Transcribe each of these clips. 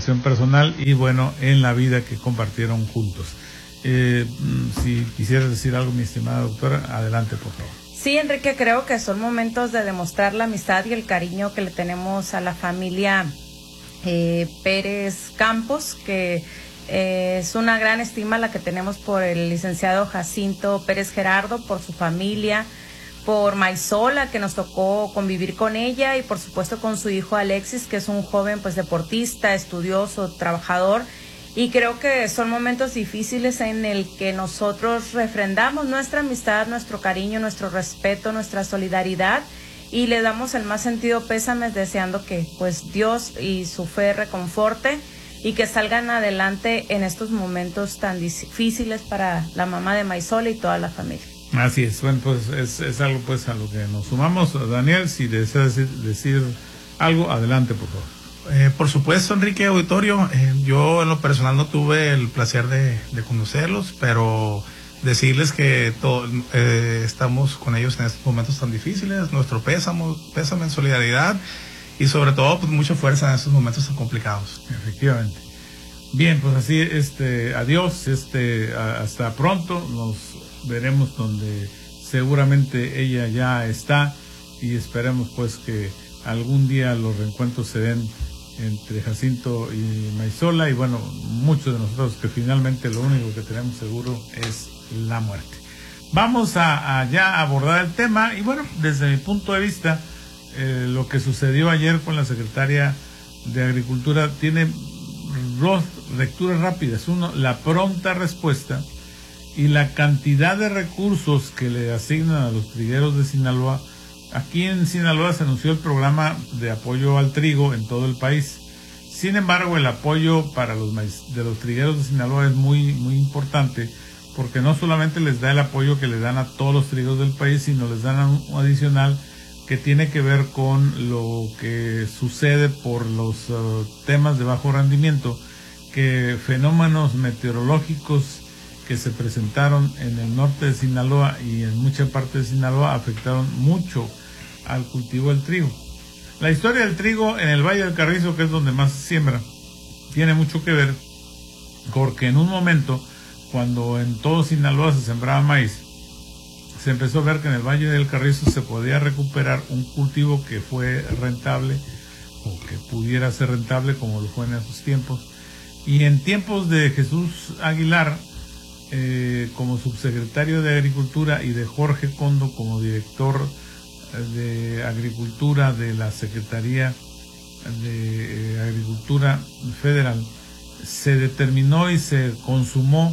relación personal y bueno, en la vida que compartieron juntos. Si quisieras decir algo, mi estimada doctora, adelante, por favor. Sí, Enrique, creo que son momentos de demostrar la amistad y el cariño que le tenemos a la familia Pérez Campos, que es una gran estima la que tenemos por el licenciado Jacinto Pérez Gerardo, por su familia, por Maisola, que nos tocó convivir con ella, y por supuesto con su hijo Alexis, que es un joven pues deportista, estudioso, trabajador. Y creo que son momentos difíciles en el que nosotros refrendamos nuestra amistad, nuestro cariño, nuestro respeto, nuestra solidaridad, y le damos el más sentido pésame, deseando que pues Dios y su fe reconforte y que salgan adelante en estos momentos tan difíciles para la mamá de Maisola y toda la familia. Así es, bueno, pues es algo pues a lo que nos sumamos. Daniel, si deseas decir algo, adelante, por favor. Por supuesto, Enrique, auditorio, yo en lo personal no tuve el placer de conocerlos, pero decirles que estamos con ellos en estos momentos tan difíciles, nuestro pésame en solidaridad y sobre todo pues mucha fuerza en estos momentos tan complicados. Efectivamente. Bien, pues así, adiós, hasta pronto, nos veremos donde seguramente ella ya está y esperemos pues que algún día los reencuentros se den entre Jacinto y Maisola, y bueno, muchos de nosotros que finalmente lo único que tenemos seguro es la muerte. Vamos a ya abordar el tema, y bueno, desde mi punto de vista, lo que sucedió ayer con la secretaria de Agricultura tiene dos lecturas rápidas. Uno, la pronta respuesta y la cantidad de recursos que le asignan a los trigueros de Sinaloa. Aquí en Sinaloa se anunció el programa de apoyo al trigo en todo el país. Sin embargo, el apoyo para los trigueros de Sinaloa es muy importante, porque no solamente les da el apoyo que le dan a todos los trigos del país, sino les dan un adicional que tiene que ver con lo que sucede por los temas de bajo rendimiento, que fenómenos meteorológicos que se presentaron en el norte de Sinaloa y en mucha parte de Sinaloa afectaron mucho al cultivo del trigo. La historia del trigo en el Valle del Carrizo, que es donde más se siembra, tiene mucho que ver, porque en un momento, cuando en todo Sinaloa se sembraba maíz, se empezó a ver que en el Valle del Carrizo se podía recuperar un cultivo que fue rentable, o que pudiera ser rentable como lo fue en esos tiempos. Y en tiempos de Jesús Aguilar, como subsecretario de Agricultura, y de Jorge Condo como director de Agricultura de la Secretaría de Agricultura Federal, se determinó y se consumó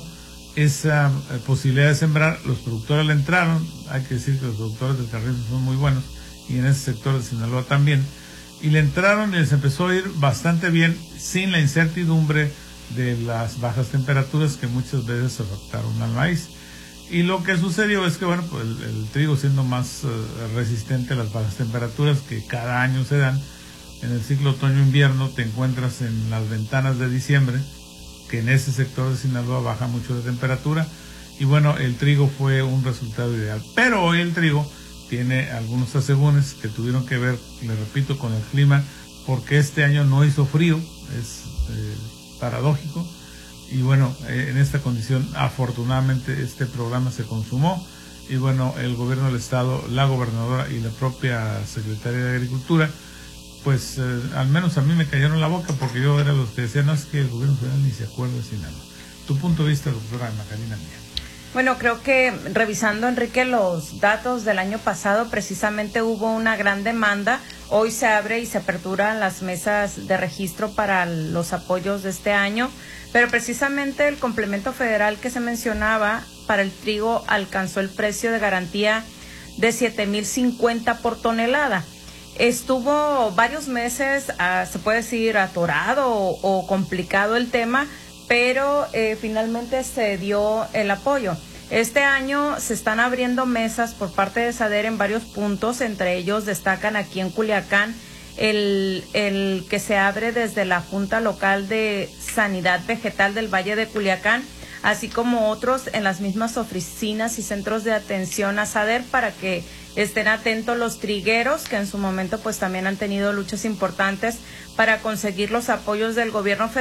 esa posibilidad de sembrar. Los productores le entraron, hay que decir que los productores del Carrizo son muy buenos, y en ese sector de Sinaloa también, y le entraron y les empezó a ir bastante bien, sin la incertidumbre de las bajas temperaturas que muchas veces afectaron al maíz. Y lo que sucedió es que bueno, pues el trigo, siendo más resistente a las bajas temperaturas que cada año se dan en el ciclo otoño-invierno, te encuentras en las ventanas de diciembre que en ese sector de Sinaloa baja mucho de temperatura, y bueno, el trigo fue un resultado ideal. Pero hoy el trigo tiene algunos asegúnes que tuvieron que ver, le repito, con el clima, porque este año no hizo frío, es paradójico, y bueno, en esta condición afortunadamente este programa se consumó, y bueno, el gobierno del estado, la gobernadora y la propia secretaria de Agricultura, pues al menos a mí me cayeron la boca, porque yo era los que decían, no, es que el gobierno federal ni se acuerda de Sinaloa. Tu punto de vista, doctora Macarena Mía. Bueno, creo que revisando, Enrique, los datos del año pasado, precisamente hubo una gran demanda. Hoy se abre y se aperturan las mesas de registro para los apoyos de este año, pero precisamente el complemento federal que se mencionaba para el trigo alcanzó el precio de garantía de 7,050 por tonelada. Estuvo varios meses, se puede decir, atorado o complicado el tema, pero finalmente se dio el apoyo. Este año se están abriendo mesas por parte de SADER en varios puntos, entre ellos destacan aquí en Culiacán el que se abre desde la Junta Local de Sanidad Vegetal del Valle de Culiacán, así como otros en las mismas oficinas y centros de atención a SADER, para que estén atentos los trigueros, que en su momento pues también han tenido luchas importantes para conseguir los apoyos del gobierno federal.